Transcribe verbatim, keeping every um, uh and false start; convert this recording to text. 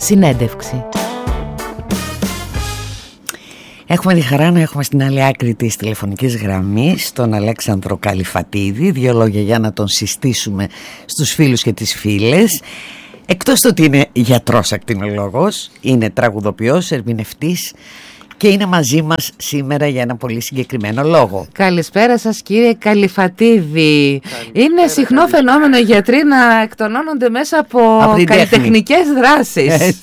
συνέντευξη. Έχουμε τη χαρά να έχουμε στην άλλη άκρη της τηλεφωνικής γραμμής τον Αλέξανδρο Καλυφατίδη. Δύο λόγια για να τον συστήσουμε στους φίλους και τις φίλες. Εκτός το ότι είναι γιατρός ακτινολόγος, είναι τραγουδοποιός, ερμηνευτής και είναι μαζί μας σήμερα για ένα πολύ συγκεκριμένο λόγο. Καλησπέρα σας κύριε Καλυφατίδη. Καλησπέρα, είναι συχνό καλησπέρα. Φαινόμενο οι γιατροί να εκτονώνονται μέσα από, από καλλιτεχνικές δράσεις.